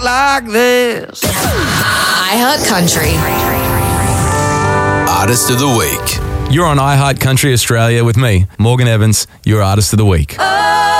like this. iHeart Country. Artist of the Week. You're on iHeart Country Australia with me, Morgan Evans, your Artist of the Week.